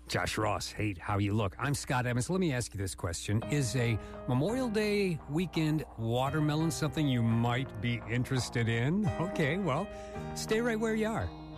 Josh Ross, hey, how you look? I'm Scott Evans. Let me ask you this question. Is a Memorial Day weekend watermelon something you might be interested in? Okay, well, stay right where you are.